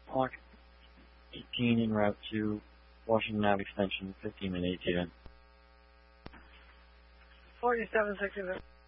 Clock 18 en route to Washington Ave extension 15 and 18. 4769.